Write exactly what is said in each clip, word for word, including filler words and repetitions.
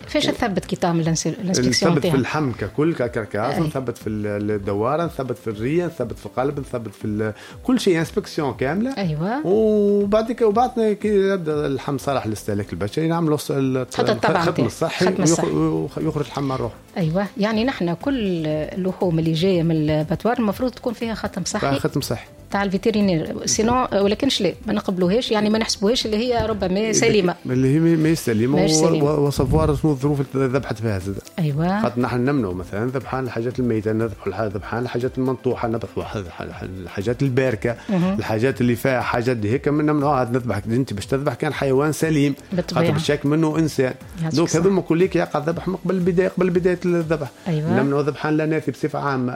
كيفاش تثبت كي تعمل الانسبكسيون نثبت في اللحم ككل ككركاز، نثبت في الدواره، نثبت في الريه، نثبت في القلب، نثبت في كل شيء انسبكسيون كامله. ايوه. وبعد كده وبعدنا كي يبدا اللحم صالح للاستهلاك البشري نعملوا الختم الصحي ويخرج اللحم مع روحه. ايوه، يعني نحن كل اللحوم اللي جايه من الباتوار المفروض تكون فيها ختم صحي، ختم صحي تاع الفيترينير، سينو ولكنش لا ما نقبلوهاش، يعني ما نحسبوهاش اللي هي ربما سليمه، اللي هي ما سليمه وصفوار شنو الظروف اللي ذبحت فيها زاد. ايوه. خاطر نحن نمنعوا مثلا ذبحان الحاجات الميته، نذبحوا ذبحان الحاجات المنطوحه، نذبحوا الحاجات الباركه، الحاجات اللي فيها حاجات دي هيك من نمنعوا. نذبحك انت باش تذبح كان حيوان سليم، خاطر بالشك منه انسان. دوك هذوما كليك يقع ذبح قبل البدايه قبل بدايه الذبح. أيوة. نمنعوا ذبحان لا نافي بصفه عامه.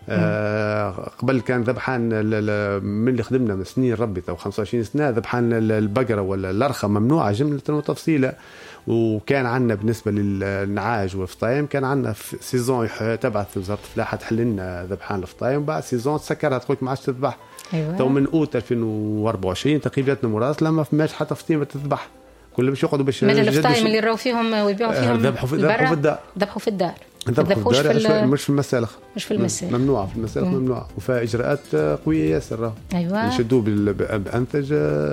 آه قبل كان ذبحان من اللي خدمنا من سنين ربي تو خمسة وعشرين سنه ذبحان البقره ولا الارخه ممنوعه جمله وتفصيله. وكان عندنا بالنسبه للنعاج والفطايم كان عندنا في سيزون تبعت وزاره الفلاحه تحل لنا ذبحان الفطايم، بعد سيزون تسكرت تقول ما عادش تذبح. أيوة. تو من اوت ألفين وأربعة وعشرين تقريبا مراسله ما فماش حتى فطيمه تذبح، كل باش يقعدوا باش من الفطايم اللي راو فيهم ويبيعوا فيهم ذبحوا في, في الدار، ذبحوا في الدار، ذبحوش في ال... مش في المسالخ، مش في المسالخ، ممنوعه في المسالخ، ممنوعه وفيها اجراءات قويه ياسر. ايوه. يشدوا بانتج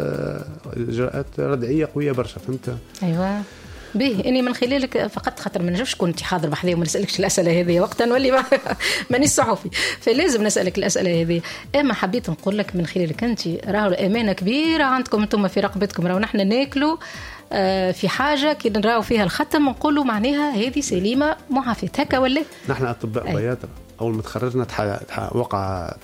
اجراءات ردعيه قويه برشا، فهمت. ايوه. به اني من خلالك فقط خاطر ما نجمش كنت حاضر بحذايا وما نسالكش الاسئله هذه وقتا نولي ما مانيش صحفي، فلازم نسالك الاسئله هذه. اما حبيت نقول لك من خلالك انت راهو امانه كبيره عندكم انتم في رقبتكم، راهو نحن ناكلوا في حاجه كي نراو فيها الختم نقولوا معناها هذه سليمه معافيه هكا ولا؟ نحن اطباء بياطره اول ما تخرجنا وقع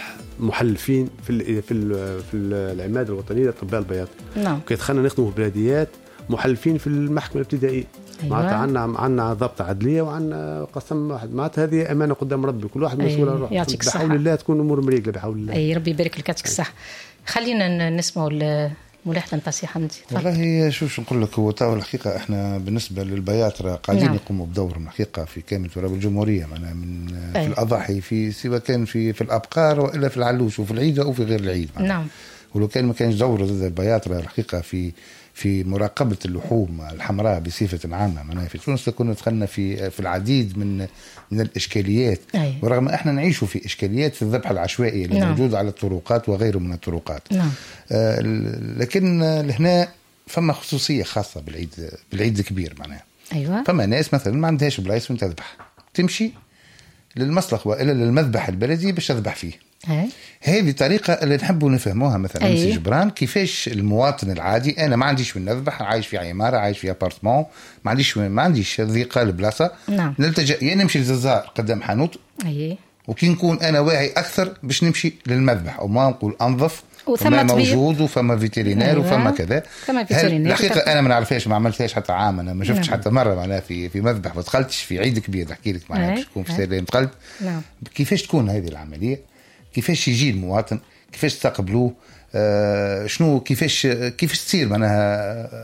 محلفين في في في العماده الوطنيه اطباء البياطره. نعم. كي دخلنا نخدموا في بلاديات محلفين في المحكمه الابتدائيه. أيوة. معناتها عندنا عندنا ضبط عدليه وعندنا قسم واحد، معناتها هذه امانه قدام ربي، كل واحد مسؤول عن روحه. بحول الله تكون امور مريقه بحول الله. اي ربي يبارك لك، يعطيك الصحه. خلينا نسمعوا ملاحظه نتاع سي حمدي. والله شو نقول لك، هو تاو الحقيقه احنا بالنسبه للبياطره قاعدين نعم. يقوموا بدورهم الحقيقه في كامل تراب الجمهوريه، معناها من أي. في الاضاحي في سواء كان في في الابقار والا في العلوش وفي العيد او في غير العيد. نعم. ولو كان ما كانش دور ضد البياطره الحقيقه في في مراقبه اللحوم الحمراء بصفه عامه، معناها في تونس كنا دخلنا في في العديد من من الاشكاليات. أي. ورغم احنا نعيش في اشكاليات في الذبح العشوائي اللي نعم. موجود على الطرقات وغيره من الطرقات. نعم. آه لكن لهنا فما خصوصيه خاصه بالعيد بالعيد الكبير، معناها. ايوه. فما ناس مثلا ما عندهاش بلايص وين تذبح، تمشي للمسلخ والا للمذبح البلدي باش تذبح فيه. أي. هذه طريقة اللي نحبوا نفهموها مثلا أي. سي جبران، كيفاش المواطن العادي أنا ما عنديش وين نذبح، عايش في عمارة، عايش في أبارتمان، ما عنديش وين، ما عنديش ضيقة البلاصة. نعم. نلتجأ يا نمشي للززار قدام حانوت. أي. وكي نكون أنا واعي أكثر باش نمشي للمذبح، أو ما نقول أنظف وفما موجود وفما فيترينير. أيوة. وفما كذا. فما فيترينير. الحقيقة أنا ما نعرفهاش، ما عملتهاش حتى عام، أنا ما شفتش نعم. حتى مرة معناها في في مذبح، ما دخلتش في عيد كبير نحكي لك معناها باش تكون في سلام قلب. نعم. كيفاش تكون هذه العملية، كيفاش يجي المواطن، كيفاش تستقبلوه، آه شنو كيفاش كيفاش تصير معناها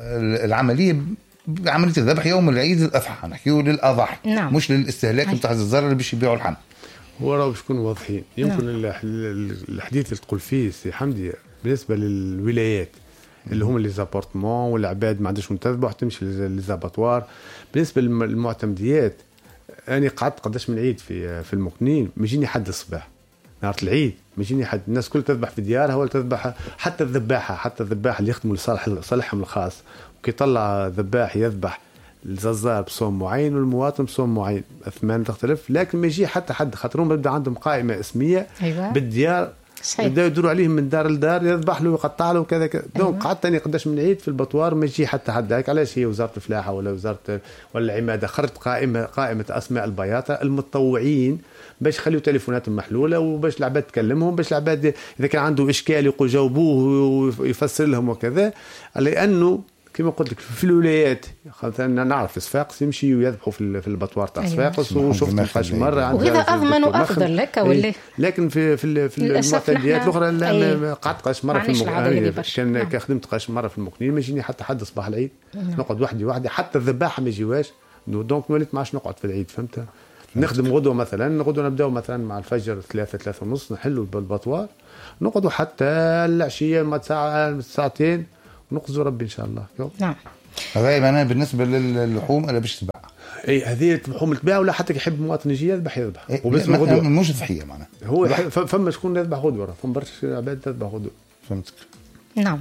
العمليه عمليه الذبح يوم العيد الاضحى، نحكيو للاضاحي. نعم. مش للاستهلاك نتاع الزرار اللي باش يبيعوا اللحم. هو راهو باش نكونوا واضحين. يمكن نعم. الحديث اللي تقول فيه سي حمدي بالنسبه للولايات اللي هم لي زابارتمون والعباد ما عندهمش تذبح تمشي للزاباتوار. بالنسبه للمعتمديات انا قعدت قداش من عيد في في المكنين، ما يجيني حد الصباح نهار العيد، ما يجيني حد، الناس كل تذبح في ديارها ولا تذبح، حتى الذباحه حتى الذباح اللي يخدموا لصالح صالحهم الخاص، وكي يطلع ذباح يذبح الززار بصوم معين والمواطن بصوم معين، اثمان تختلف، لكن ما يجي حتى حد خاطرهم بدا عندهم قائمه اسميه. أيوة. بالديار يبداو يدوروا عليهم من دار لدار، يذبح له ويقطع له وكذا كذا. أيوة. دونك قعدت اني قداش من عيد في البطوار ما يجي حتى حد هيك. علاش؟ هي وزاره الفلاحه ولا وزاره ولا العماده خرجت قائمه قائمه اسماء البياطه المتطوعين باش يخليوا تليفوناتهم محلوله وباش العباد تكلمهم، باش العباد اذا كان عنده اشكال يقوا جاوبوه ويفسر لهم وكذا. لانه كما قلت لك في الولايات خاطر نعرف صفاقس يمشي ويذبحوا في في البطوار تاع صفاقس. أيوة. وشفت كيفاش مره وهذا اضمن وافضل لك ولا. لكن في في في المعتديات الاخرى قعدت قاش مره في المكنين، كان كخدمت قاش مره في المكنين ما يجيني حتى حد صباح العيد. نقعد وحدي وحدي حتى الذباحه ما يجيواش. دونك وليت ما عادش نقعد في العيد، فهمت. نخدم غدوه مثلا، غدوه نبداو مثلا مع الفجر ثلاثة ثلاثة ونص نحلوا بالبطوار، نقعدوا حتى العشيه ما ساعه ساعتين ونقصدوا ربي ان شاء الله. نعم. هذا معناه بالنسبه للحوم انا باش تباع اي هذه يذبحوا من الطبيعه، ولا حتى يحب المواطن يجي يذبح يذبح إيه وباسم غدوه، مش ضحيه معناها. هو فما شكون يذبح غدوه، فما برشا عباد تذبح غدوه. فهمتك. نعم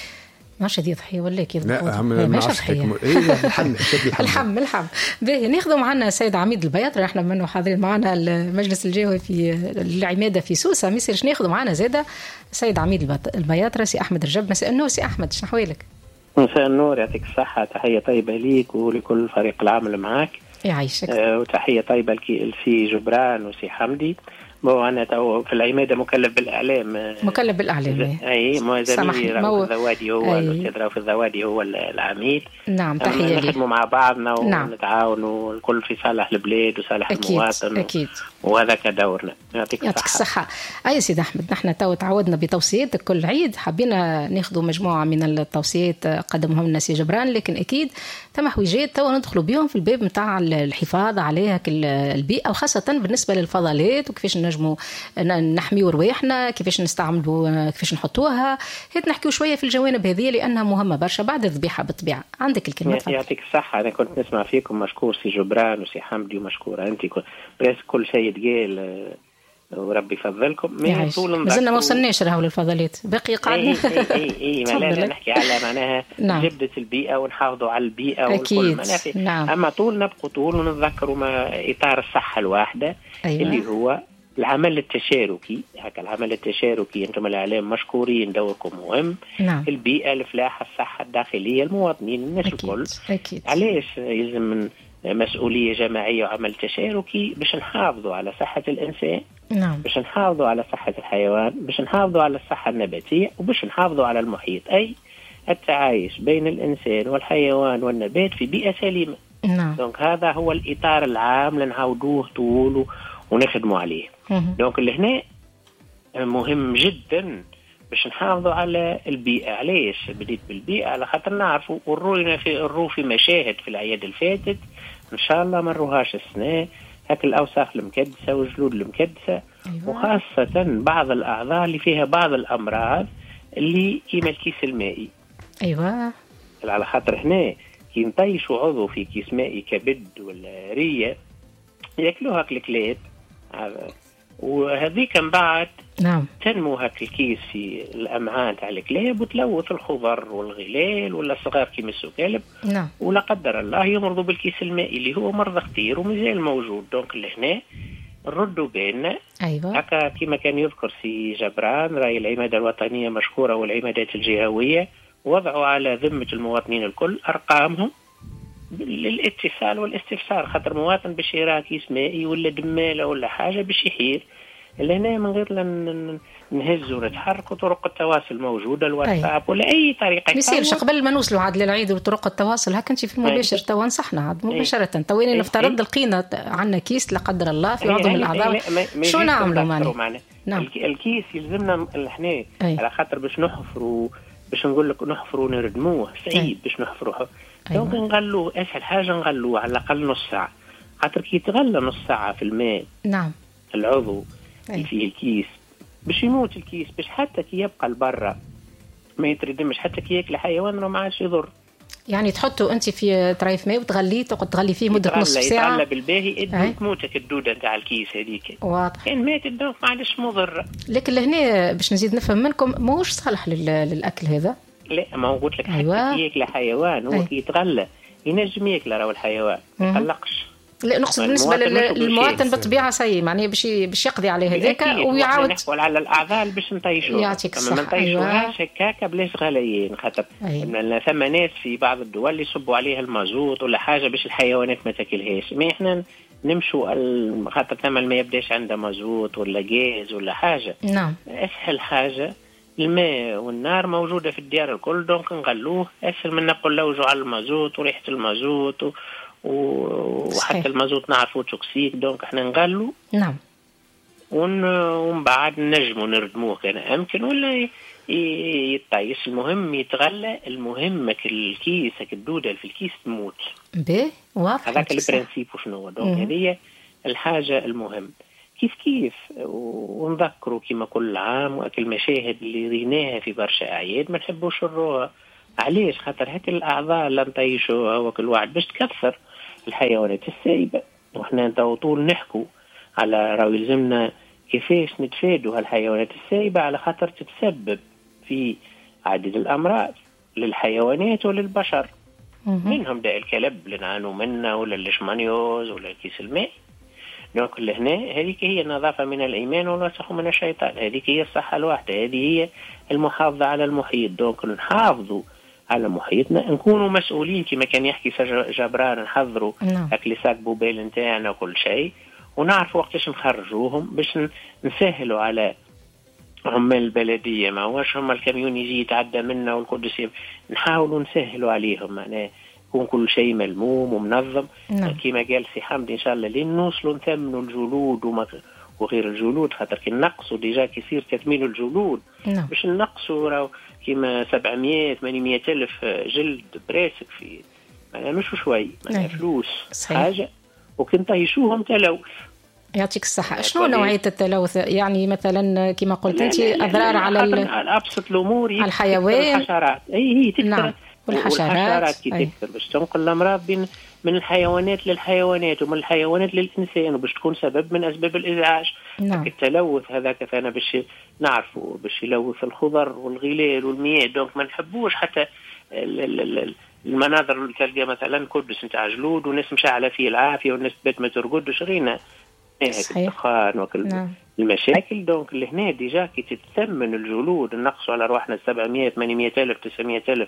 مش هذه ضحيه ولا كيف؟ لا مش ضحيه. ايه الحم الحم الحم باهي. ناخذوا معنا السيد عميد البياطري، احنا منه حاضرين معنا المجلس الجهوي في العماده في سوسه، ما يصيرش ناخذوا معنا زاده السيد عميد البياطري سي احمد رجب. مساء النور سي احمد، شنو احوالك؟ مساء النور، يعطيك الصحه. تحيه طيبه ليك ولكل فريق العمل معك. يعيشك. أه وتحيه طيبه لسي جبران وسي حمدي. بو انا تو في العماده مكلف بالاعلام. مكلف بالاعلام اي مو زميلي راهو الذوادي هو الاستاذ راهو الذوادي هو العميد. نعم تحيه لي. نخدموا مع بعضنا ونتعاونوا الكل في صالح البلاد وصالح أكيد. المواطن. اكيد وهذا كدورنا. يعطيك الصحه. الصحه. اي سيد احمد، نحن تو تعودنا بتوصياتك كل عيد، حبينا ناخذوا مجموعه من التوصيات قدمهم لنا سي جبران، لكن اكيد ثم حويجات تو ندخلوا بهم في الباب نتاع الحفاظ عليها البيئه، وخاصه بالنسبه للفضلات وكيفاش نجموا نحميوا رواحنا، كيفاش نستعملوا، كيفاش نحطوها. هيك نحكيوا شويه في الجوانب هذه لانها مهمه برشا بعد الذبيحه بالطبيعه. عندك الكلمه. يعطيك الصحه. انا كنت نسمع فيكم، مشكور سي جبران وسي حمدي ومشكوره انت، بس كل شيء تقال وربي يفضلكم. ما زلنا ما وصلناش راهو للفضلات، باقي قاعدين. اي اي اي ما لازم نحكي على معناها نعم. جبدة البيئة ونحافظوا على البيئة أكيد. والكل. نعم. أما طول نبقوا طول ونتذكروا ما إطار الصحة الواحدة. أيوة. اللي هو العمل التشاركي. هكا العمل التشاركي أنتم الإعلام مشكورين، دوركم مهم. نعم. البيئة، الفلاحة، الصحة الداخلية، المواطنين، الناس الكل. أكيد. علاش يلزم من مسؤولية جماعية وعمل تشاركي باش نحافظوا على صحة الإنسان. نعم. باش نحافظوا على صحة الحيوان، باش نحافظوا على الصحة النباتية، وباش نحافظوا على المحيط، أي التعايش بين الإنسان والحيوان والنبات في بيئة سليمة. نعم. دونك هذا هو الإطار العام لنعودوه طول ونخدموا عليه. دونك اللي هنا مهم جدا باش نحافظوا على البيئة. علاش بديت بالبيئة؟ على خاطر نعرفوا وروينا في الرو في مشاهد في الأعياد الفاتت، إن شاء الله ما نروهاش السنة، هاك الأوساخ المكدسة والجلود المكدسة. أيوة. وخاصة بعض الأعضاء اللي فيها بعض الأمراض اللي كيما الكيس المائي. أيوة. على خاطر هنا كي نطيشوا عضو في كيس مائي كبد ولا رية يأكلوها الكلاب، وهذيك من بعد نعم تنمو هاك الكيس في الأمعاء تاع الكلاب وتلوث الخضر والغلال ولا الصغار كيما السكالب. نعم. ولا قدر الله يمرضوا بالكيس المائي اللي هو مرض خطير ومازال موجود. دونك لهنا نردوا بالنا. أيوة. هكا كما كان يذكر سي جبران، راي العمادة الوطنية مشكورة والعمادات الجهوية وضعوا على ذمة المواطنين الكل أرقامهم للاتصال والاستفسار، خاطر مواطن باش يرى كيس مائي ولا دمالة ولا حاجة باش يحير. لهنا من غير لن نهز ونتحرك، وطرق التواصل موجودة، الواتساب. أيوة. ولا أي طريقة. ما يصيرش قبل ما نوصلوا عاد للعيد وطرق التواصل هكا انت في المباشر. أيوة. تو نصحنا عاد مباشرة. أيوة. توين نفترض أيوة. لقينا عنا كيس لا قدر الله في عضو من الأعضاء، شو نعملوا معنا؟ نعم. الكيس يلزمنا احنا. أيوة. على خاطر باش نحفروا، باش نقول لك نحفروا نردموه صعيب. أيوة. باش نحفروه. أيوة. دونك نغلوه، اسهل حاجه نغلوه على الاقل نص ساعه، خاطر كي يتغلى نص ساعه في الماء. نعم. العضو اللي فيه الكيس باش يموت الكيس، باش حتى كي يبقى لبرا ما يتردمش، حتى كي ياكل حيوان ما عادش يضر. يعني تحطه انت في طريف ماء وتغليه، تقعد تغلي فيه مده نص ساعه، يتغلى بالباهي ادو تموتك الدوده نتاع الكيس هذيك. واضح. كان ماتت دونك ما عادش مضر. لكن لهنا باش نزيد نفهم منكم ماهوش صالح للاكل هذا. لا ما هو قلت لك. أيوة. حتى ياكل حيوان هو. أيوة. كي يتغلى ينجم ياكل راهو الحيوان ما يقلقش. لا نقصد بالنسبه للمواطن بالطبيعه سي معني باش باش يقضي عليه هذاك ويعاود نحول على الاعضاء باش نطيشوا. يعطيك الصحه. ما نطيشوهاش هكاكا بلاش غاليين، خاطر أيوة. ثم ناس في بعض الدول يصبوا عليها المازوت ولا حاجه باش الحيوانات ما تاكلهاش. ما احنا نمشوا خاطر ثم ما يبداش عنده مازوت ولا غاز ولا حاجه. نعم. اسهل حاجه الماء والنار موجودة في الديار الكل، دونك نغلوه أسهل من نقول لوجوا على المازوت وريحة المازوت و... وحتى المازوت نعرفه توكسيك. دونك احنا نغلو. نعم. ون... ومن بعد نجموا نردموه كان أمكن ولا يطيش. المهم يتغلى، المهم الكيس الدودة في الكيس تموت. به واضح. هذاك البرنسيب وشنو. دونك هذه الحاجة المهم. كيف كيف ونذكروا كما كل عام وأكل مشاهد اللي ريناها في برشا أعياد ما نحبوش نروها. علاش؟ خاطر هيك الأعضاء اللي نطيشوها وكل واحد باش تكثر الحيوانات السائبة. وإحنا طول نحكوا على راهو يلزمنا كيفاش نتفادوا هالحيوانات السائبة على خاطر تتسبب في عديد الأمراض للحيوانات وللبشر، منهم داء الكلب اللي نعانوا منه ولا الليشمانيوز ولا الكيس الماء. دونك لهنا هذيك هي النظافة من الإيمان والوسخ من الشيطان، هذيك هي الصحة الواحدة، هذه هي المحافظة على المحيط. دونك نحافظوا على محيطنا، نكونوا مسؤولين كما كان يحكي جبران، نحضروا أكل ساك بوبيل نتاعنا وكل شيء، ونعرفوا وقتاش نخرجوهم باش نسهلوا على عمال البلدية. ما هوش هم الكاميون يجي يتعدى منا والقدس، نحاولوا نسهلوا عليهم، معناه يكون كل شيء ملموم ومنظم. نعم. كما قال سي حمد إن شاء الله لين نوصلوا نثمنوا الجلود وما وغير الجلود، خاطر كي نقصوا ديجا كيصير تثمين الجلود. نعم. باش نقصوا راهو كيما سبعمية ثمانمية ألف جلد براسك في معناه مش شوي، معناه فلوس صحيح. حاجة وكنت يشوهم تلوث. يعطيك الصحة. شنو نوعية التلوث؟ يعني مثلا كما قلت أنت أضرار على أبسط الأمور، على الحيوان، الحشرات. أي هي تكثر. نعم. والحشرات كي تكثر باش تنقل الأمراض بين من الحيوانات للحيوانات ومن الحيوانات للإنسان، وباش تكون سبب من أسباب الإزعاج. نعم. التلوث هذاك فأنا باش نعرفه باش يلوث الخضر والغلال والمياه. دونك ما نحبوش حتى المناظر اللي تلقى مثلا قدس نتاع جلود وناس مشاعلة فيه العافية والناس بيت ما ترقدش غيرنا الدخان وكل نعم. المشاكل. دونك لهنا ديجا كي تتثمن الجلود نقصوا على رواحنا سبعمية ثمانمية ألف تسعمية ألف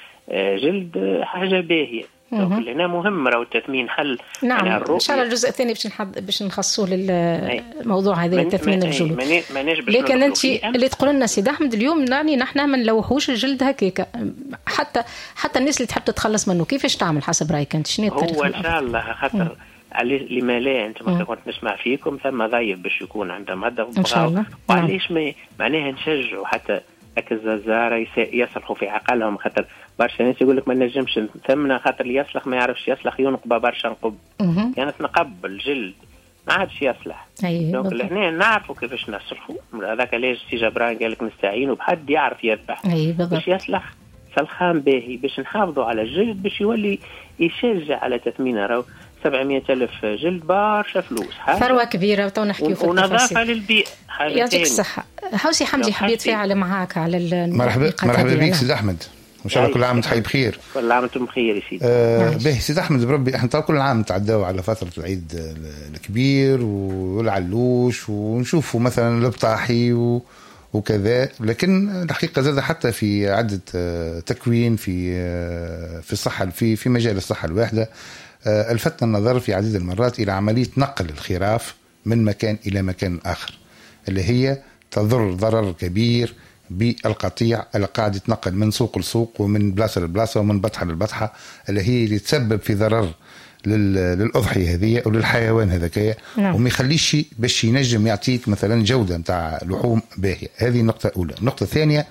جلد حاجة باهية. دونك لهنا مهم راهو التثمين حل. نعم إن شاء الله الجزء الثاني باش نحض باش نخصوه للموضوع هذا تثمين الجلود. لكن أنت اللي تقول لنا سيد أحمد اليوم يعني نحن ما نلوحوش الجلد هكاك، حتى حتى الناس اللي تحب تتخلص منه كيفاش تعمل حسب رأيك أنت؟ شنو الطريقة؟ هو إن شاء الله خاطر عليه لما لا أنت ما كنت نسمع فيكم ثم ضايف باش يكون عنده مادة وبغاو، وعليش ما معناها نشجعوا حتى هكا الززارة يسلخوا في عقلهم. خاطر برشا ناس يقول لك ما نجمش نثمنا خاطر اللي يسلخ ما يعرفش يسلخ ينقب برشا نقب، يعني نقب الجلد ما عادش يسلح. دونك لهنا نعرفوا كيفاش نسلخوا. هذاك ليش سي جبران قال لك نستعينوا بحد يعرف يذبح باش يسلخ سلخان باهي باش نحافظوا على الجلد باش يولي يشجع على تثمينه. راهو سبعمية ألف جلد برشا فلوس، ثروة كبيرة وتو نحكيو في التفاصيل. ونظافة للبيئة. يعطيك الصحة. حوسي حمدي حبيت فاعل معاك على مرحبا مرحبا بك سيد أحمد، وإن شاء الله كل عام وانت بخير. كل عام وانتم بخير يا سيدي. آه باهي سيد أحمد بربي احنا كل عام نتعداو على فترة العيد الكبير والعلوش ونشوفوا مثلا البطاحي و وكذا، لكن الحقيقة زاد حتى في عدة تكوين في في الصحة في في مجال الصحة الواحدة الفتنا النظر في عديد المرات إلى عملية نقل الخراف من مكان إلى مكان آخر، اللي هي تضر ضرر كبير بالقطيع اللي قاعد يتنقل من سوق لسوق ومن بلاصة لبلاصة ومن بطحة للبطحة، اللي هي اللي تسبب في ضرر للأضحية هذه وللحيوان هذاك، وما يخليش باش ينجم يعطيك مثلا جودة متاع لحوم باهية. هذه النقطة الأولى. النقطة الثانية،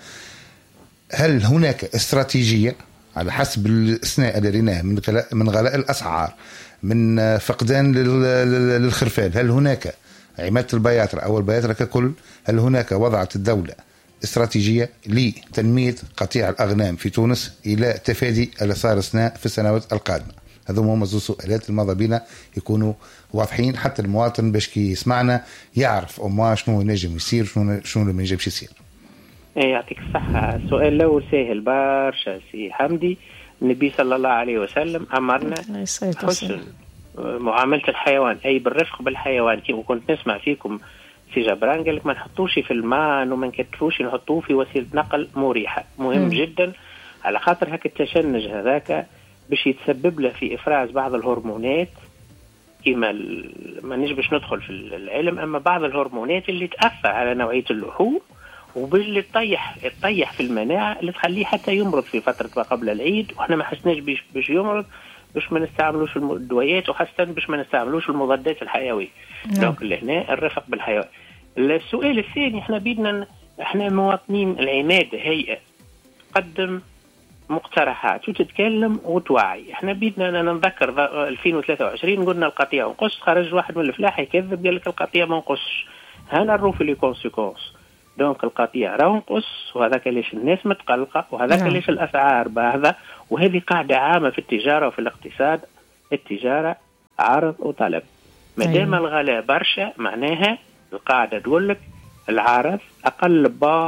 هل هناك استراتيجية على حسب الإثناء اللي ريناه من من غلاء الأسعار، من فقدان للخرفان، هل هناك عمادة البياترة أو البياترة ككل، هل هناك وضعت الدولة استراتيجية لتنمية قطيع الأغنام في تونس إلى تفادي اللي صار في السنوات القادمة؟ هذوم هما زوج سؤالات الماضي بينا يكونوا واضحين حتى المواطن باش كي يسمعنا يعرف أما شنو ينجم يصير شنو شنو اللي ما ينجمش يصير. ايه يعطيك الصحة. السؤال الأول سهل برشا سي حمدي. النبي صلى الله عليه وسلم أمرنا حسن معاملة الحيوان، أي بالرفق بالحيوان. كيف كنت نسمع فيكم سي جبران قال لك ما نحطوش في الماء وما نكتفوش، نحطوه في وسيلة نقل مريحة. مهم م. جدا على خاطر هكا التشنج هذاك باش يتسبب له في إفراز بعض الهرمونات، كما ما نجبش ندخل في العلم، أما بعض الهرمونات اللي تأثر على نوعية اللحوم وباللي تطيح تطيح في المناعة اللي تخليه حتى يمرض في فترة ما قبل العيد، وإحنا ما حسناش باش يمرض باش ما نستعملوش الدويات وخاصة باش ما نستعملوش المضادات الحيوية. دونك لهنا الرفق بالحيوان. السؤال الثاني، إحنا بيدنا إحنا مواطنين العمادة هيئة تقدم مقترحات وتتكلم وتوعي. احنا بيدنا انا نذكر ألفين وثلاثة وعشرين قلنا القطيع نقص، خرج واحد من الفلاح يكذب قال لك القطيع ما نقصش. هنا نروح لي كونسيكونس. دونك القطيع راه نقص، وهذاك ليش الناس متقلقه، وهذاك ليش الاسعار باهظه، وهذه قاعده عامه في التجاره وفي الاقتصاد التجاره عرض وطلب. ما دام الغلاء برشا معناها القاعده تقول لك العرض اقل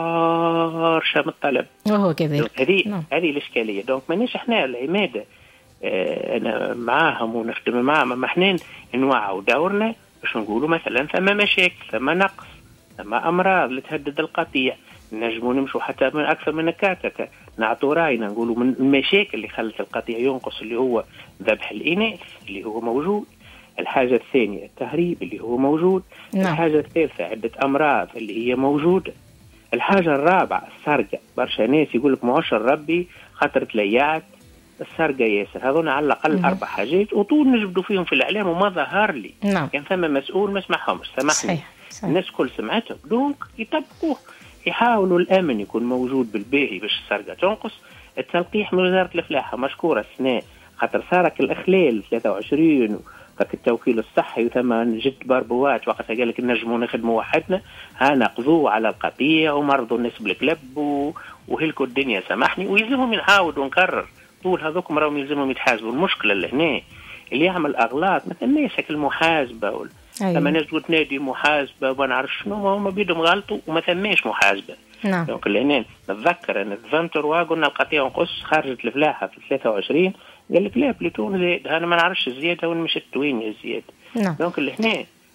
برشا من الطلب، وهو كذلك. هذه هذه الاشكاليه. دونك مانيش احنا العماده اه انا معاهم ونخدم معاهم، ما احنا نوعوا دورنا باش نقولوا مثلا ثم مشاكل، ثم نقص، ثم امراض اللي تهدد القطيع، نجموا نمشوا حتى من اكثر من هكاك نعطوا راينا نقولوا من المشاكل اللي خلت القطيع ينقص اللي هو ذبح الاناث اللي هو موجود. الحاجة الثانية التهريب اللي هو موجود. نعم. الحاجة الثالثة عدة أمراض اللي هي موجودة. الحاجة الرابعة السرقة، برشا ناس يقولك معشر ربي خاطر تليعت السرقة ياسر. هذون على الأقل نعم. أربع حاجات وطول نجبدوا فيهم في الإعلام وما ظهر لي. نعم. كان ثم مسؤول ما سمعهمش، سمحني. صحيح. صحيح. الناس كل سمعتهم، دونك يطبقوه، يحاولوا الأمن يكون موجود بالباهي باش السرقة تنقص. التلقيح من وزارة الفلاحة مشكورة السنة خاطر صارك الإخلال ثلاثة وعشرين فك التوكيل الصحي وثم جد بربوات وقتها قال لك نجموا نخدموا وحدنا، ها نقضوا على القطيع ومرضوا الناس بالكلب وهلكوا الدنيا سامحني. ويلزمهم نعاود ونكرر طول هذوكم راهم يلزمهم يتحاسبوا. المشكله اللي هنا اللي يعمل اغلاط مثلا شكل محاسبه ولا أيوة. لما ناس تنادي محاسبه وما نعرف شنو هما بيدهم غلطوا وما ثماش محاسبه. نعم. دونك لهنا نتذكر ان الفانتروا قلنا القطيع نقص خرجت الفلاحه في ثلاثة وعشرين قال لك لا بليتون زيد، انا ما نعرفش الزياده وين مشت وين الزياده. نعم. دونك لهنا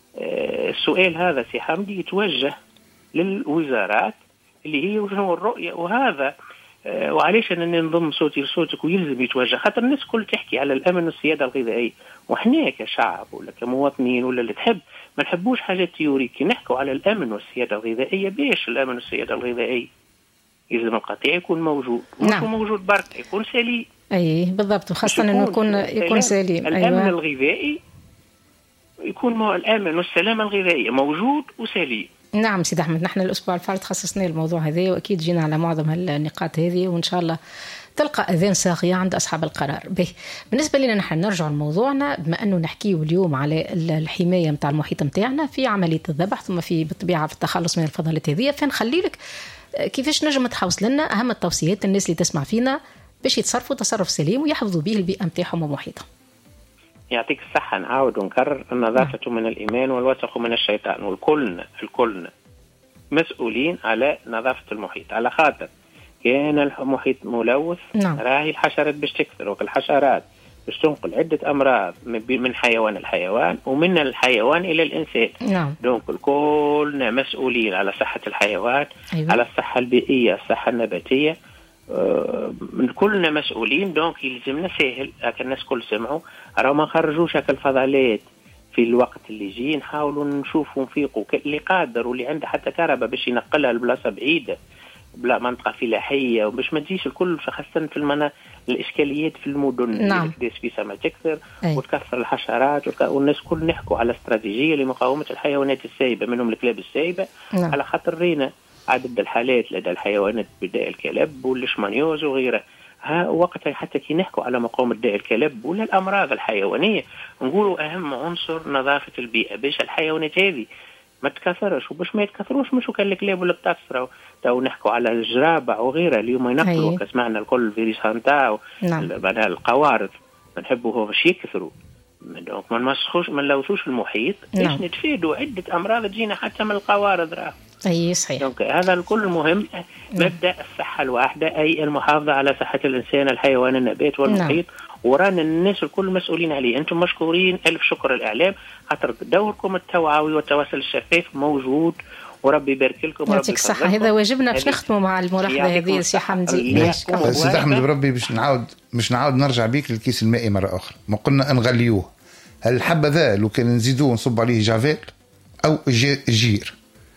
آه السؤال هذا سي حمدي يتوجه للوزارات اللي هي وشنو الرؤيه وهذا آه وعليش انا نضم صوتي لصوتك ويلزم يتوجه خاطر الناس كل تحكي على الامن والسياده الغذائيه، وحنا كشعب ولا كمواطنين ولا اللي تحب ما نحبوش حاجات تيوريكي، نحكوا على الامن والسياده الغذائيه. باش الامن والسياده الغذائيه يلزم القطيع يكون موجود، مش نعم. موجود برك يكون سليم. اي بالضبط، وخاصه انه يكون يكون سليم. الامن أيوة. الغذائي يكون مو الامن والسلامه الغذائيه موجود وسليم. نعم سيد احمد، نحن الاسبوع الفارط خصصنا الموضوع هذا واكيد جينا على معظم النقاط هذه، وان شاء الله تلقى اذان صاغيه عند اصحاب القرار. به بالنسبه لنا نحن نرجع لموضوعنا، بما انه نحكيه اليوم على الحمايه نتاع المحيط نتاعنا في عمليه الذبح ثم في بالطبيعه في التخلص من الفضلات هذه، فنخلي لك كيفاش نجم تحوص لنا اهم التوصيات الناس اللي تسمع فينا باش يتصرفوا تصرف سليم ويحفظوا به البيئه نتاعهم ومحيطهم. يعطيك الصحه. نعاود ونكرر النظافه آه. من الايمان والوسخ من الشيطان، والكلنا الكلنا مسؤولين على نظافه المحيط، على خاطر كان المحيط ملوث نعم. راهي الحشرات باش تكثر، والحشرات باش تنقل عده امراض من حيوان الحيوان ومن الحيوان الى الانسان. نعم. دونك كلنا مسؤولين على صحه الحيوان. أيوة. على الصحه البيئيه، الصحه النباتيه، من كلنا مسؤولين. دونك يلزمنا سهل هكا الناس كل سمعوا راهو ما نخرجوش هكا الفضلات في الوقت اللي يجي، نحاولوا نشوفوا نفيقوا اللي قادر واللي عنده حتى كهرباء باش ينقلها لبلاصه بعيده بلا منطقه فلاحيه، وباش ما تجيش الكل خاصه في المنا الاشكاليات في المدن. نعم. اللي في سما تكثر أي. وتكثر الحشرات وك... والناس كل نحكوا على استراتيجيه لمقاومه الحيوانات السائبه منهم الكلاب السائبه. نعم. على خاطر رينا عدد الحالات لدى الحيوانات بداء الكلب والشمانيوز وغيره، ها وقتها حتى كي نحكوا على مقاومة داء الكلب ولا الأمراض الحيوانية نقولوا أهم عنصر نظافة البيئة باش الحيوانات هذه ما تكثرش، وباش ما يتكثروش مشو كان الكلاب ولا بتكثروا. تو نحكوا على الجرابة وغيرها اليوم ينقلوا كسمعنا الكل فيروس هانتا بعدها القوارض ما نحبوا باش يكثروا. دونك ما نمسخوش ما نلوثوش المحيط باش نتفادوا عدة أمراض تجينا حتى من القوارض راه. أي صحيح. دونك هذا الكل مهم. مبدأ الصحة الواحدة أي المحافظة على صحة الإنسان الحيوان النبات والمحيط. نعم. ورانا الناس الكل مسؤولين عليه. أنتم مشكورين ألف شكر الإعلام خاطر دوركم التوعوي والتواصل الشفاف موجود، وربي يبارك لكم. يعطيك الصحة. هذا واجبنا باش نختموا مع الملاحظة هذه سي حمدي. سيد أحمد بربي باش نعاود باش نعاود نرجع بيك للكيس المائي مرة أخرى. ما قلنا نغليوه، هل الحبة ذا لو كان نزيدوه نصب عليه جافيل أو جير؟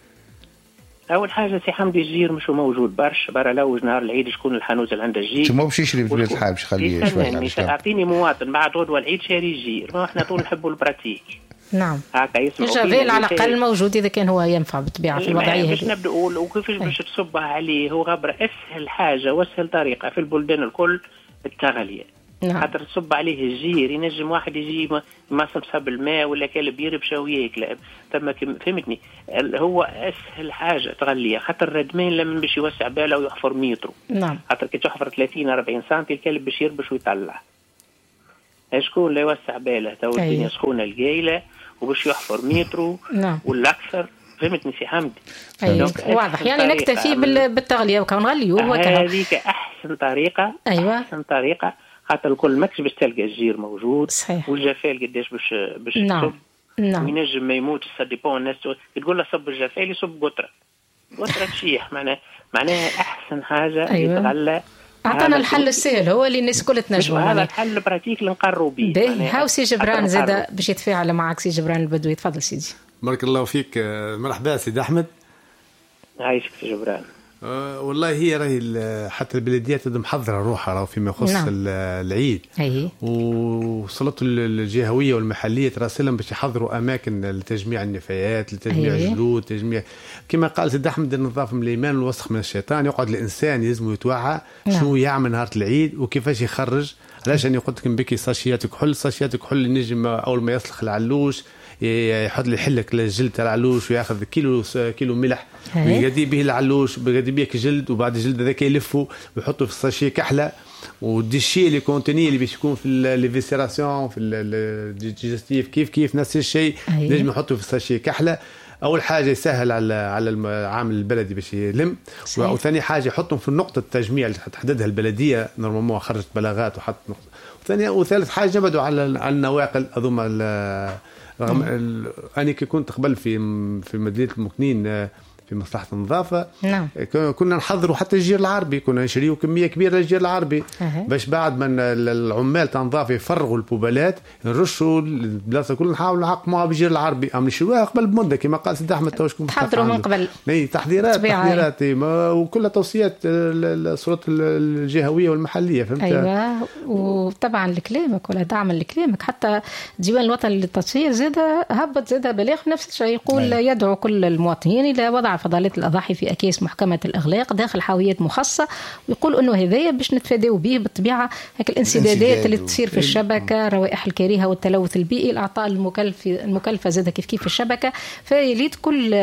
اول حاجه سي حمدي الجير مش موجود برشا برا. لوج نهار العيد شكون الحانوت اللي عنده الجير؟ شو ما باش يشري في البلاد الحال باش يخليه شويه. اعطيني مواطن بعد غدوه العيد شاري الجير، ما احنا طول نحبوا البراتيك. نعم. هكا يسمعوا الجافيل على الاقل موجود اذا كان هو ينفع بالطبيعه في الوضعيه هذه. باش نبداوا وكيفاش باش تصبها عليه؟ هو غبره اسهل حاجه واسهل طريقه في البلدان الكل التغليه. نعم. خاطر تصب عليه الجير ينجم واحد يجي ما صبصها بالماء ولا كلب يربشه وياكل. تم فهمتني؟ هو اسهل حاجه تغليه خاطر ردمان لما باش يوسع باله ويحفر متر. نعم. خاطر كي تحفر ثلاثين أربعين سم الكلب باش يربش ويطلع. شكون اللي يوسع باله تو الدنيا سخونه القايله وباش يحفر مترو نعم. ولا اكثر. فهمتني سي حمدي؟ أيوة. واضح يعني نكتفي بالتغليه وكنغليوه وكذا. هذيك احسن طريقه. أيوة. احسن طريقه خاطر الكل ماكش باش تلقى الجير موجود. صحيح. والجفال قداش باش باش نعم. تصب. نعم. وينجم ما يموت السديبون الناس تقول له صب الجفال يصب قطره قطره تشيح. معناها معناها احسن حاجه. أيوة. يتغلى. اعطانا الحل السهل هو اللي الناس كلها تنجموا. هذا الحل براتيك اللي نقروا به. باهي هاو سي جبران زاد باش يتفاعل معك سي جبران البدوي. تفضل سيدي. بارك الله فيك. مرحبا سيدي احمد. عايشك سي جبران. أه والله هي راهي حتى البلديات محضره روحها راهو فيما يخص نعم. العيد. أيه. وصلت الجهويه والمحليه تراسلهم باش يحضروا اماكن لتجميع النفايات لتجميع أيه. الجلود تجميع كما قال سيد احمد النظافه من الايمان والوسخ من الشيطان. يقعد الانسان يلزم يتوعى نعم. شنو يعمل نهار العيد وكيفاش يخرج. علاش اني قلت لكم بكي ساشيات كحول ساشيات كحول نجم اول ما يسلخ العلوش يحط لي حلك للجلد تاع العلوش وياخذ كيلو كيلو ملح ويقدي به العلوش بيقدي به جلد وبعد الجلد هذاك يلفه ويحطه في الساشيه كحله والديشي اللي كونتيني اللي باش يكون في ليفيسيراسيون في الديجستيف كيف كيف نفس الشيء لازم يحطه في الساشيه كحله. اول حاجه يسهل على على العامل البلدي باش يلم. وثاني حاجه يحطهم في النقطه التجميع اللي تحددها البلديه نورمالمون خرجت بلاغات وحط نقطه. وثاني وثالث حاجه بدوا على على النواقل هذوما رغم أنا كنت قبل في في مدينة المكنين في مصلحة النظافة نعم. كنا نحضروا حتى الجير العربي كنا نشريوا كمية كبيرة للجير العربي أه. باش بعد من العمال تاع النظافة يفرغوا البوبالات نرشوا البلاصة كلها نحاول نعقموها بالجير العربي أم نشروها قبل بمدة كما قال سيد أحمد توشكم تحضروا من قبل. اي تحضيرات تحضيرات وكلها توصيات السلطات الجهوية والمحلية فهمت. أيوة. وطبعا لكلامك ولا دعم لكلامك حتى ديوان الوطني للتطهير زاد هبط زاد بلاغ نفس الشيء يقول أيوة. يدعو كل المواطنين إلى وضع فضلات الأضاحي في أكياس محكمة الإغلاق داخل حاويات مخصصة ويقول أنه هذايا باش نتفاداو به بالطبيعة هيك الانسدادات اللي تصير في الشبكة روائح الكريهة والتلوث البيئي الأعطاء المكلف المكلفة زادة كيف كيف في الشبكة. فيليت كل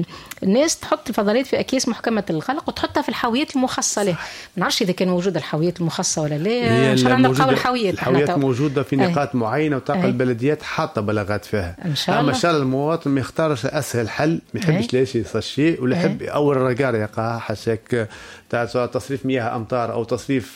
الناس تحط الفضلات في أكياس محكمة الغلق وتحطها في الحاويات المخصصة له. ما نعرفش إذا كان موجودة الحاويات المخصصة ولا لا. إن شاء الله نلقاو الحاويات. الحاويات موجودة في نقاط معينة وتلقى البلديات حاطة بلاغات فيها. إن شاء الله. أما شاء المواطن ما يختارش أسهل حل ما يحبش ليش يصشي ولا يحب أول رجال يقع حسك تاع تصريف مياه أمطار أو تصريف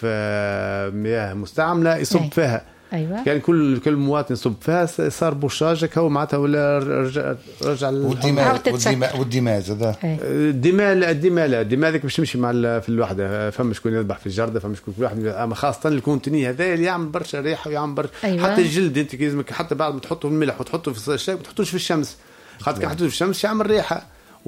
مياه مستعملة يصب فيها. أيوة. كان كل كل مواطن يصب فيها صار بوشاجك هو معناتها ولا رجع رجع والدماء والدماء والدماء زاد الدماء لا الدماء لا الدماء ذيك باش تمشي مع في الوحده فما شكون يذبح في الجرده فما شكون كل واحد اما خاصه الكونتيني هذا اللي يعمل برشا ريحه ويعمل برشا. أيوة. حتى الجلد انت كيزمك حتى بعد ما تحطه في الملح وتحطه في الشاي ما تحطوش في الشمس خاطر كي تحطوه في الشمس يعمل ريحه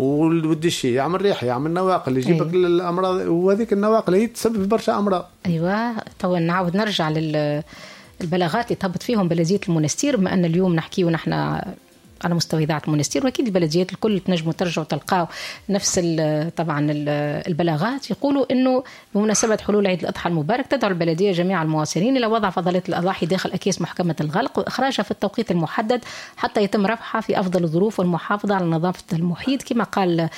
والدشي يعمل ريحه يعمل نواقل يجيبك أيوة. الامراض وهذيك النواقل هي تسبب برشا امراض. ايوه تو نعاود نرجع لل البلاغات اللي تهبط فيهم بلدية المنستير بما أن اليوم نحكي ونحن على مستوى إذاعة المنستير وأكيد البلديات الكل تنجموا ترجعوا تلقاو نفس طبعا البلاغات يقولوا إنه بمناسبة حلول عيد الأضحى المبارك تدعو البلدية جميع المواطنين إلى وضع فضلات الأضاحي داخل أكياس محكمة الغلق وإخراجها في التوقيت المحدد حتى يتم رفعها في أفضل الظروف والمحافظة على نظافة المحيط كما قال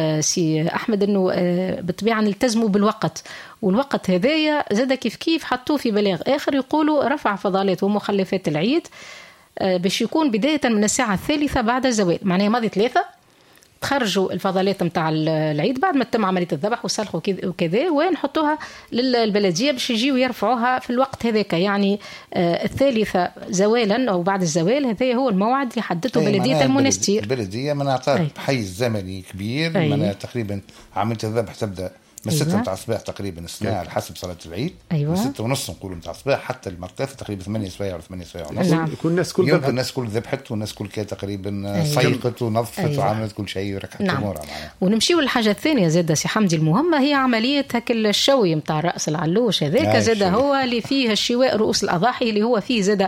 سي أحمد إنه بالطبيعة نلتزموا بالوقت والوقت هذايا زاد كيف كيف حطوه في بلاغ آخر يقولوا رفع فضلات ومخلفات العيد باش يكون بداية من الساعة الثالثة بعد الزوال معناها ماضي ثلاثة تخرجوا الفضلات متاع العيد بعد ما تم عملية الذبح والسلخ وكذا ونحطوها للبلدية باش يجيوا يرفعوها في الوقت هذاك يعني الثالثة زوالا أو بعد الزوال هذا هو الموعد يحدده بلدية المنستير. البلدية مناطق حيز زمني كبير من تقريبا عملية الذبح تبدأ من أيوة. ستة متاع الصباح تقريبا الساعة على حسب صلاة العيد أيوة. من ستة ونص نقولوا متاع الصباح حتى المرتفع تقريبا ثمانية سوايع ولا ثمانية سوايع ونص. نعم. يكون الناس كل يمكن الناس كل ذبحت والناس كل كي تقريبا أيوة. صيقت ونظفت أيوة. وعملت كل شيء وركحت نعم. أمورها معنا. ونمشيوا للحاجة الثانية زادة سي حمدي المهمة هي عملية هكل الشوي متاع الرأس العلوش هذاك زادة هو اللي فيه الشواء رؤوس الأضاحي اللي هو فيه زادة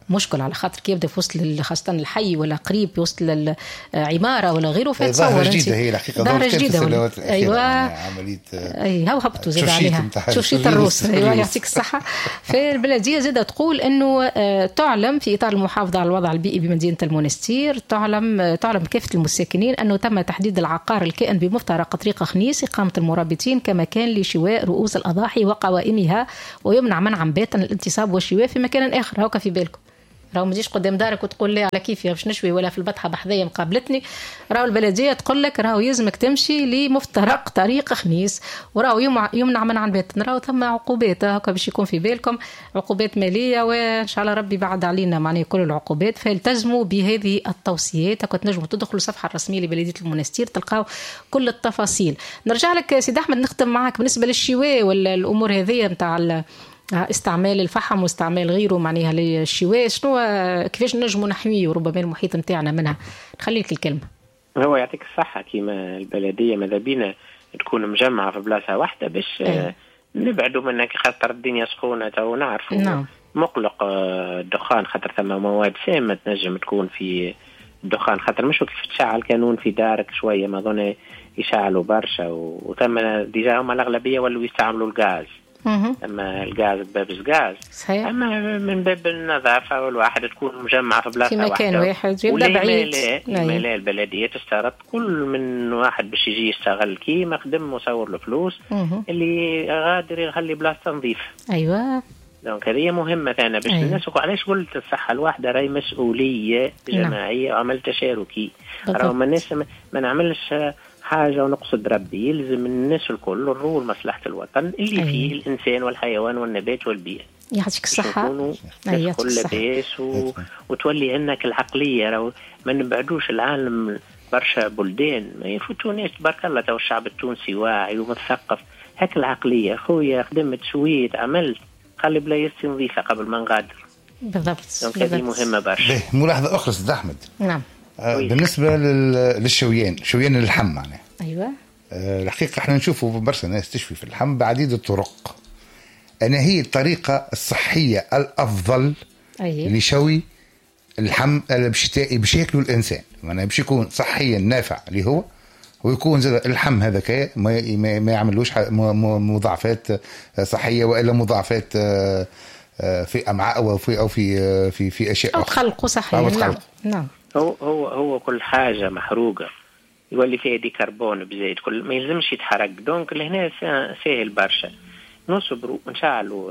مشكل، على خاطر كي يبدا في وسط خاصة الحي ولا قريب في وسط العمارة ولا غيره، فتصور انت جديدة هي الحقيقة ظاهرة جديدة. أيوة عملية أي هاو هبطوا زاد عليها تشوشيط الروس. أيوة يعطيك الصحة. في البلدية زادة تقول أنه تعلم في إطار المحافظة على الوضع البيئي بمدينة المونستير، تعلم تعلم كافة المساكنين أنه تم تحديد العقار الكائن بمفترق طريق خنيس إقامة المرابطين كمكان لشواء رؤوس الأضاحي وقوائمها، ويمنع منعا باتا الانتصاب والشواء في مكان آخر. هاوكا في بالكم، راهو ما تجيش قدام دارك وتقول لي على كيفي باش نشوي ولا في البطحه بحذايا مقابلتني. راهو البلديه تقول لك راهو يلزمك تمشي لمفترق طريق خنيس، وراهو يمنع من عن بيت. راهو ثم عقوبات هكا باش يكون في بالكم، عقوبات ماليه، وان شاء الله ربي بعد علينا معناها كل العقوبات. فالتزموا بهذه التوصيات. هكا تنجموا تدخلوا الصفحه الرسميه لبلديه المونستير تلقاو كل التفاصيل. نرجع لك سيد احمد، نختم معك بالنسبه للشواء ولا الامور هذه نتاع استعمال الفحم واستعمال غيره معناها للشواء، شنو كيفاش نجموا نحميه وربما المحيط نتاعنا منها؟ نخليك الكلمه. هو يعطيك الصحه، كيما البلديه ماذا بينا تكون مجمعه في بلاصه واحده باش أيه. نبعدوا منك خاطر الدنيا سخونه تو نعرفوا. نعم. مقلق الدخان خاطر ثم مواد سامه تنجم تكون في الدخان، خاطر مش كيف تشعل كانون في دارك شويه ما ظن يشعلوا برشا، وثم ديجا هما الاغلبيه ولوا يستعملوا الغاز. أما الغاز باب الغاز صحيح. أما من باب النظافة والواحد تكون مجمعة في بلاصة في مكان واحد يبدأ بعيد. لا البلدية تشترط كل من واحد باش يجي يشتغل كيما خدم وصور له فلوس اللي غادر يخلي بلاصة نظيفة. أيوة دونك هذه مهمة ثانية باش الناس. علاش قلت الصحة الواحدة راهي مسؤولية جماعية وعمل تشاركي. راهو ما الناس ما نعملش حاجة ونقصد ربي، يلزم الناس الكل نروا لمصلحة الوطن اللي أيه. فيه الإنسان والحيوان والنبات والبيئة. يعطيك الصحة. يعطيك كل لباس و... وتولي عندك العقلية. راهو ما نبعدوش العالم برشا بلدان ما يفوتوناش تبارك الله. تو الشعب التونسي واعي ومثقف، هاك العقلية. خويا خدمت شويت عملت خلي بلايصتي نظيفة قبل ما نغادر. بالضبط. دونك هذه مهمة برشا. ملاحظة أخرى سيد أحمد. نعم. آه بالنسبة للشويان، شويان اللحم معناه. أيوة. آه الحقيقة احنا نشوفوا برشا ناس تشوي في اللحم بعديد الطرق. أنا هي الطريقة الصحية الأفضل أيه. لشوي اللحم الشتائي باش ياكلوا الإنسان، معناه باش يكون صحيا نافع اللي هو، ويكون زاد اللحم هذا كا ما ما يعملوش مضاعفات صحية وإلا مضاعفات في أمعاء أو في أو في في في أشياء أو تخلقوا صحيا. نعم. نعم. هو هو هو كل حاجة محروقة يولي فيها دي كربون بزيت، كل ما يلزمش يتحرق. دونك لهنا سهل برشا نصبروا نشعلوا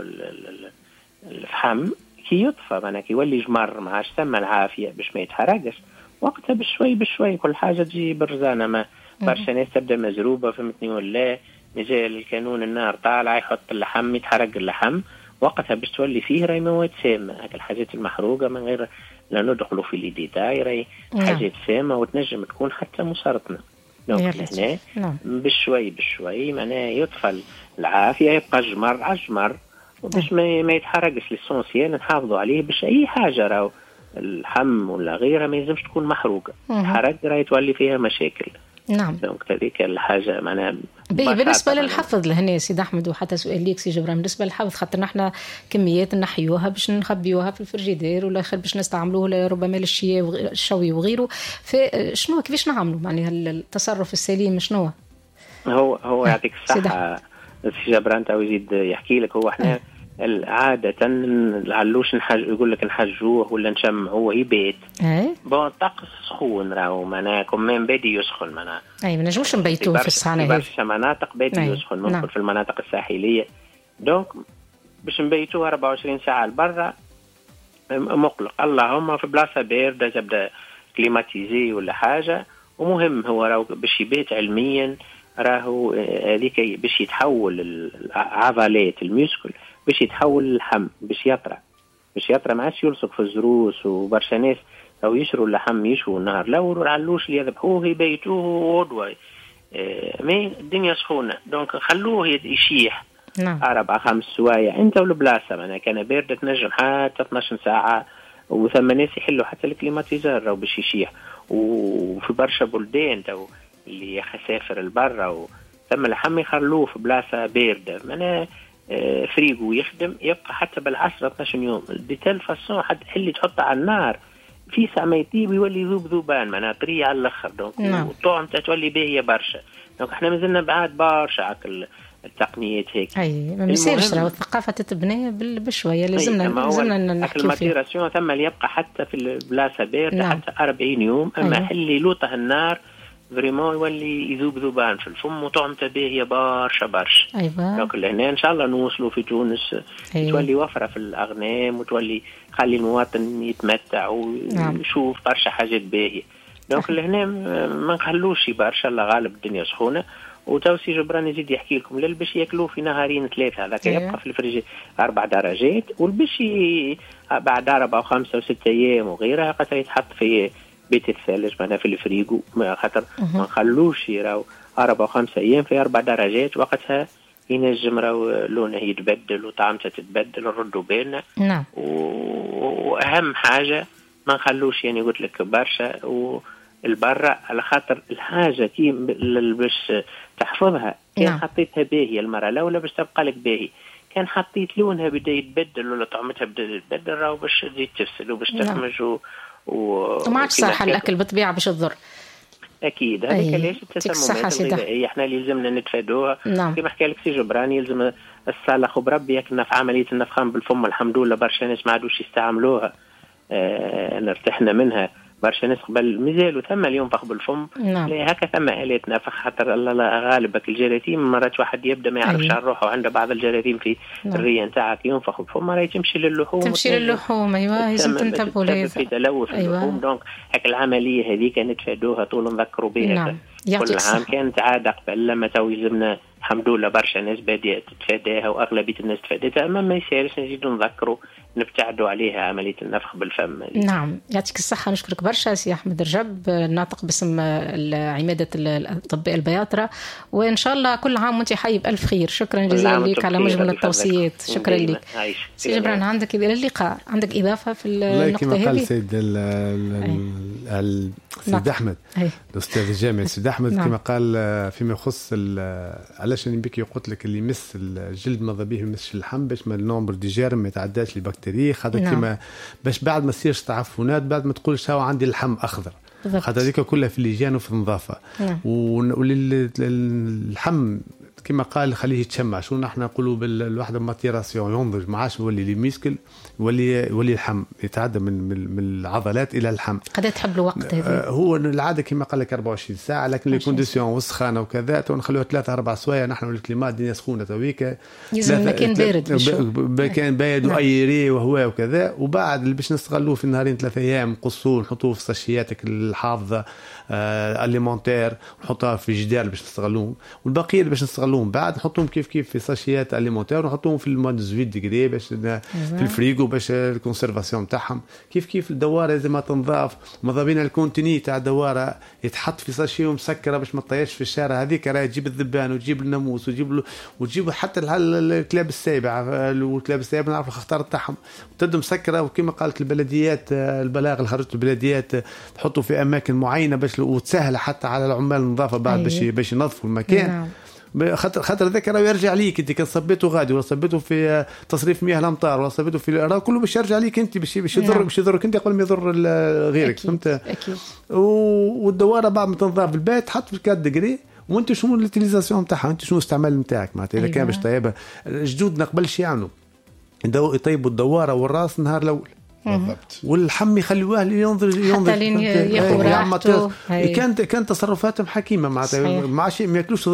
الفحم كي يطفى معناها كي يولي جمر ما عادش ثم العافية باش ما يتحرقش. وقتها بشوي بشوي كل حاجة تجي برزانة. ما برشا ناس تبدأ مزروبة فهمتني ولا نزال الكانون النار طالع يحط اللحم يتحرق اللحم. وقتها باش تولي فيه راي مواد سامة. هاك الحاجات المحروقة من غير لا ندخلوا في لي ديتاي راي حاجات سامة وتنجم تكون حتى مسرطنة. دونك هنا بشوي بشوي معناه يطفى العافية يبقى جمر على جمر وباش ما ما يتحرقش للسونسيال نحافظوا عليه باش أي حاجة راو اللحم ولا غيرها ما يلزمش تكون محروقة. تحرق راي تولي فيها مشاكل. نعم. دونك هذيك الحاجة معناها. بالنسبة للحفظ لهنا سيد أحمد، وحتى سؤال ليك سي جبران بالنسبة للحفظ، خاطر نحن كميات نحيوها باش نخبيوها في الفريجيدير ولا خير باش نستعملوه ربما للشوي وغيره. فشنو كيفاش نعملوا معناها التصرف السليم شنو هو هو يعطيك الصحة سي جبران تو يزيد يحكي لك. هو احنا عادة العلوش نحج يقول لك نحجوه ولا نشمعوه يبيت. اي بون طقس سخون راهو معناها كمان بادي يسخن معناها. اي ما نجموش نبيتوه في الصحانه هذه. برشا مناطق بادي يسخن ممكن نعم. في المناطق الساحليه. دونك باش نبيتوه أربعة وعشرين ساعه لبرا مقلق. اللهم في بلاصه بارده تبدا كليماتيزي ولا حاجه. ومهم هو راهو باش يبيت علميا راهو هذيك باش يتحول العضلات الميسكل باش يتحول اللحم باش يطرى باش يطرى ما عادش يلصق في الزروس. وبرشا ناس او يشروا اللحم يشوا النهار لا ورعلوش اللي يذبحوه يبيتوه غدوه اه مي الدنيا سخونه. دونك خلوه يشيح نعم. أربعة خمس سوايع انت والبلاصه معناها كان بارده تنجم حتى اثناش ساعه. وثم ناس يحلوا حتى الكليماتيزار راهو باش يشيح. وفي برشا بلدان تو اللي يسافر البرة وثم اللحم يخلوه في بلاصه بارده. معناها فريقو يخدم يبقى حتى بالعشرة اثناش يوم دي تال فاسون حد اللي تحطه على النار في ساعة ما يطيب يولي ذوب ذوبان معناها طرية على الأخر دونك نعم. والطعم تتولي باهية برشا دونك احنا مازلنا بعد برشا على التقنيات هيك. اي ما يصيرش الثقافة تتبني بشوية لازمنا لازمنا نحكي فيه. الماتيراسيون ثم اللي يبقى حتى في البلاصة باردة نعم. حتى أربعين يوم أما أيوة. اللي لوطه النار فريمون يولي يذوب ذوبان في الفم وطعمته باهية برشا برشا. أيوة. دونك لهنا إن شاء الله نوصلوا في تونس أيوة. تولي وفرة في الأغنام وتولي خلي المواطن يتمتع ويشوف نعم. برشا حاجات باهية. دونك لهنا ما نخلوش برشا الله غالب الدنيا سخونة. وتوسي جبران يزيد يحكي لكم للبشي ياكلوه في نهارين ثلاثة هذاك أيوة. يبقى في الفريج أربع درجات والبشي بعد أربعة وخمسة وستة أيام وغيرها قد يتحط في بيت الثلج معنا في الفريجو خاطر ما نخلوش يراو أربعة وخمسة أيام في أربع درجات وقتها ينجم راو لونه يتبدل وطعمته تتبدل نردوا بالنا. نعم. وأهم حاجة ما نخلوش يعني قلت لك برشا و البرة على خاطر الحاجة كي باش تحفظها كان نعم. حطيتها باهية المرة الأولى باش تبقى لك باهي كان حطيت لونها بدأ يتبدل ولا طعمتها بدأ يتبدل راو باش تزيد تفسد وباش تخمج و... وما عادش صح الأكل بالطبيعة باش تضر. أكيد هذا ليش التسممات الغذائية إحنا اللي لازمنا نتفادوها. نعم. كما حكى لك سي جبران يلزم الصالة خب ربي ياكلنا في عملية النفخان بالفم الحمد لله برشا ناس ما عادوش يستعملوها آه نرتحنا منها برشا ناس قبل مازالوا ثم اليوم فخ بالفم. نعم. هكا ثم آلات نفخ خاطر الله غالبك الجراثيم مرات واحد يبدا ما يعرفش عن روحه وعنده بعض الجراثيم في نعم. الرئه نتاعك ينفخ بالفم مرة تمشي للحوم تمشي للحوم ايوه لازم تنتبهوا لها في تلوث أيوة. اللحوم دونك هيك العمليه هذيك نتفادوها طول نذكروا بها. نعم. كل عام كانت عاده قبل لما تو يلزمنا الحمد لله برشا ناس بادية تتفاداها وأغلبية الناس تفادتها أما ما يسالش نزيدوا نذكروا نبتعدوا عليها عملية النفخ بالفم. نعم يعطيك الصحة. نشكرك برشا سي أحمد رجب ناطق باسم عمادة الأطباء البياطرة وإن شاء الله كل عام وانت حي بألف خير. شكرا جزيلا لك على مجمل التوصيات. شكرا لك سي جبران. عندك إلى اللقاء عندك إضافة في النقطة هذه؟ كما قال سيد السيد أحمد الأستاذ الجامعي السيد أحمد كما قال فيما يخص علاش نبيك قلت لك اللي يمس الجلد ماذا به يمسش اللحم باش ما النومبر دي جيرم ما يتعداش البكتيريا خاطر نعم. كما باش بعد ما تصيرش تعفنات بعد ما تقولش هاو عندي اللحم اخضر خاطر هذيك كلها في اللجان وفي النظافه نعم. واللحم كما قال خليه يتشمع شو نحن نقولوا بالواحده ماتيراسيون ينضج ما عادش يولي لي ميسكل يولي يولي اللحم يتعدى من من العضلات الى اللحم. قد تحب له وقت هذا؟ هو العاده كما قال لك أربعة وعشرين ساعه لكن لي كونديسيون والسخانه وكذا ونخلوها ثلاثة أربع سوايع نحن الكليمات الدنيا سخونه تويك لازم مكان بارد مكان بارد وايري وهواء وكذا وبعد اللي باش نستغلوه في نهارين ثلاثة ايام نقصوه نحطوه في ساشياتك الحافظه آه اليمونتير نحطها في جدار باش نستغلوهم والبقيه باش نستغلوهم بعد نحطوهم كيف كيف في ساشيات اليمونتير ونحطوهم في المود ثمانية ديجري باش في الفريغو باش الكونسيرفاسيون تاعهم كيف كيف الدواره لازم تنضاف ماذا بين الكونتيني تاع الدواره يتحط في ساشيه مسكره باش ما تطيش في الشارع هذيك راه تجيب الذبان وتجيب الناموس وتجيب له وتجيب حتى الكلاب السابعه والكلاب السابعه نعرف الخطر تاعهم تبدا مسكره وكما قالت البلديات البلاغ اللي خرجت البلديات تحطوا في اماكن معينه باش وتسهل حتى على العمال النظافه بعد باش باش ينظفوا المكان نعم. خاطر خاطر ذاك راه يرجع ليك انت كان صبيته غادي ولا صبيته في تصريف مياه الامطار ولا صبيته في راه كله باش يرجع ليك انت باش باش يضر باش يضرك انت قبل ما يضر غيرك فهمت اكيد. والدواره بعد ما تنظف البيت تحط في أربعة ديجري وانت شنو اليوتيليزاسيون تاعها انت شنو الاستعمال نتاعك معناتها اذا كان باش طيبه جدودنا قبل شي يعملوا يطيبوا الدواره والراس النهار الاول بالضبط واللحم يخلوه ينظر ينظر حتى لين ياخذ راحته كانت كانت تصرفاتهم حكيمه معناتها ماشي ما ياكلوش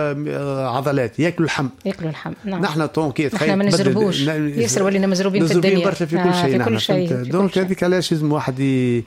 عضلات ياكلوا اللحم ياكلوا اللحم نعم. نحن طونكيت نحن ما نزربوش ياسر ولينا مزروبين في الدنيا برشا في كل شيء نحن شيء دونك هذيك علاش لازم واحد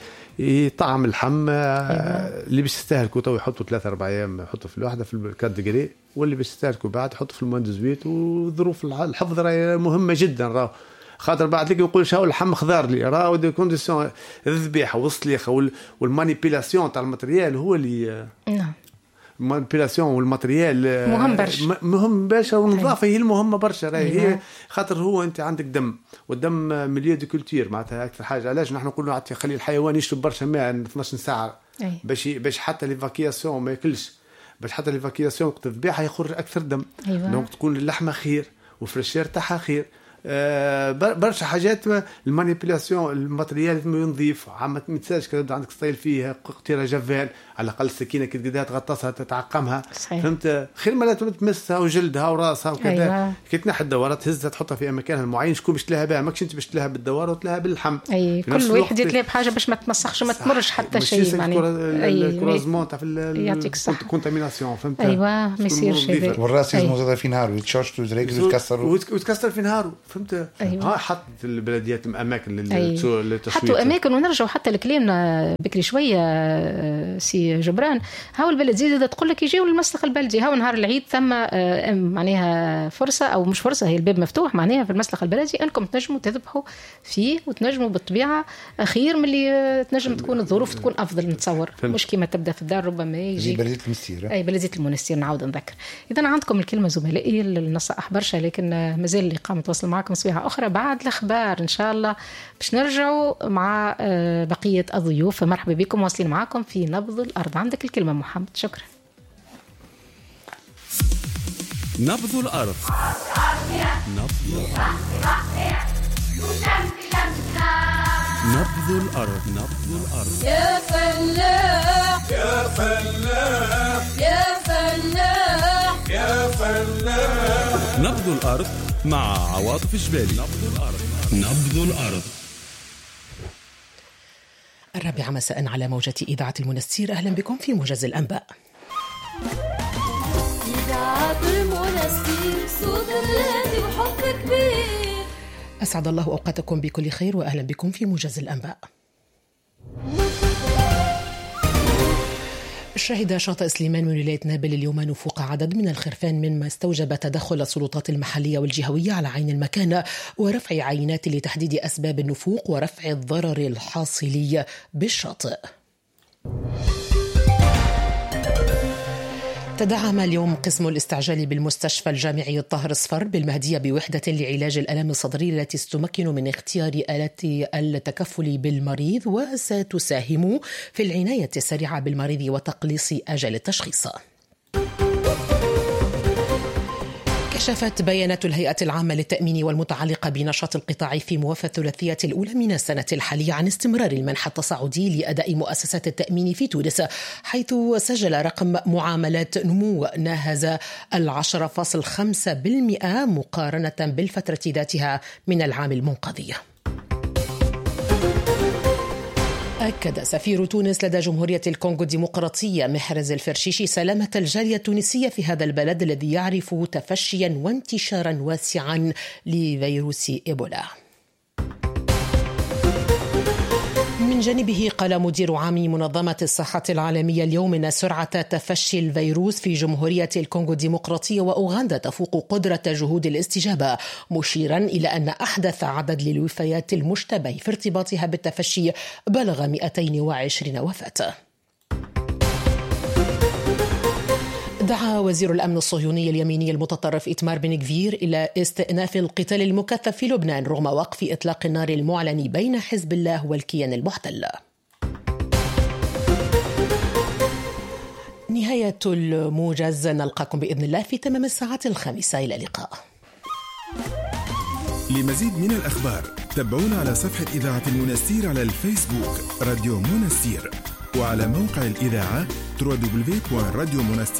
يطعم اللحم اللي باش يستهلكوا تو يحطوا ثلاثة أربعة أيام يحطوا في الواحدة في الكاد ديجري واللي باش يستهلكوا بعد يحطوا في الموند زويت وظروف الحفظ راهي مهمه جدا راه خاطر بعد لك يقول شاو اللحم خضار لي راه دي كونديسيون الذبيحه والسليخه والمانيبيلاسيون تاع الماتريال هو اللي نعم المانيبيلاسيون والماتريال مهم برشا مهم برشا والنظافه هي المهمه برشا راهي هي خاطر هو انت عندك دم والدم مليو دي كولتور معناتها اكثر حاجه علاش نحن نقولوا خلي الحيوان يشرب برشا ماء اثناش ساعه باش باش حتى ليفاكياسيون ما ياكلش باش حتى ليفاكياسيون وقت الذبيحه يخرج اكثر دم أيوة. دونك تكون اللحمه خير وفريشير تاعها خير. أه برشا حاجات المانيبيلاسيون الماتريال ينظيف عم تنساش كذا عندك ستايل فيه قطيره جفال على الاقل السكينه كي تقدرها تغطسها تتعقمها صحيح. فهمت خير ما لا تمسها وجلدها وراسها وكذا. أيوة. كي تنحي الدواره تهزها تحطها في مكانها المعين شكون باش تلها بها ماكش انت باش تلها بالدواره وتلها باللحم. اي كل واحد يتلها بحاجه باش ما تمسخش ما تمرش حتى شيء يعني الكروزمون تاع الكونتاميناسيون فهمت. ايوه ما يصيرش هذا والراس يزمو في نهار ويتشوش ويتكسر ويتكسر في نهار فهمت. أيوة. حط البلديات اماكن للتسويق حطوا اماكن ونرجعوا حتى لكلامنا بكري شويه سي جبران. هاو البلديه تقول لك يجيو للمسلخ البلدي هاو نهار العيد ثم معناها فرصه او مش فرصه هي الباب مفتوح معناها في المسلخ البلدي انكم تنجموا تذبحوا فيه وتنجموا بالطبيعه خير من اللي تنجم تكون الظروف تكون افضل نتصور مش كيما تبدا في الدار ربما يجي بلديه المنستير. اي بلديه المنستير نعاود نذكر. اذا عندكم الكلمه زملائي النصائح برشا لكن مازال اللي قام يتواصل معكم صبيحه اخرى بعد الاخبار ان شاء الله باش نرجعوا مع بقيه الضيوف. مرحبا بكم واصلين معاكم في نبض الارض. عندك الكلمه محمد. شكرا. نبض الارض نبض الارض نبض الارض نبض الارض. يا فلاح يا فلاح يا فلاح يا فلاح. نبض الارض مع عواطف جبالي. نبض الارض نبض الارض. الرابعة مساء على موجة إذاعة المنستير. أهلا بكم في موجز الأنباء. إذاعة المنستير صوت الهادي وحب كبير. أسعد الله أوقاتكم بكل خير وأهلا بكم في موجز الأنباء. شهد شاطئ سليمان من ولاية نابل اليوم نفوق عدد من الخرفان مما استوجب تدخل السلطات المحلية والجهوية على عين المكان ورفع عينات لتحديد أسباب النفوق ورفع الضرر الحاصل بالشاطئ. تدعم اليوم قسم الاستعجال بالمستشفى الجامعي الطاهر الصفر بالمهدية بوحدة لعلاج الألم الصدري التي ستمكن من اختيار آلات التكفل بالمريض وستساهم في العناية السريعة بالمريض وتقليص أجل التشخيص. كشفت بيانات الهيئة العامة للتأمين والمتعلقة بنشاط القطاع في موافاة الثلاثية الأولى من السنة الحالية عن استمرار المنح التصاعدي لأداء مؤسسات التأمين في تونس، حيث سجل رقم معاملات نمو ناهز العشرة فاصل خمسة بالمئة مقارنة بالفترة ذاتها من العام المنقضي. أكد سفير تونس لدى جمهورية الكونغو الديمقراطية محرز الفرشيشي سلامة الجالية التونسية في هذا البلد الذي يعرف تفشيا وانتشارا واسعا لفيروس إيبولا. من جانبه قال مدير عام منظمة الصحة العالمية اليوم إن سرعة تفشي الفيروس في جمهورية الكونغو الديمقراطية وأوغندا تفوق قدرة جهود الاستجابة، مشيرا إلى أن أحدث عدد للوفيات المشتبه في ارتباطها بالتفشي بلغ مئتين وعشرين وفاة. دعا وزير الأمن الصهيوني اليميني المتطرف إتمار بن غفير إلى استئناف القتال المكثف في لبنان رغم وقف إطلاق النار المعلن بين حزب الله والكيان المحتل. نهاية الموجز، نلقاكم بإذن الله في تمام الساعة الخامسة. إلى اللقاء. لمزيد من الأخبار تابعونا على صفحة إذاعة المنستير على الفيسبوك راديو منستير وعلى موقع الإذاعة دبليو دبليو دبليو دوت راديو منستير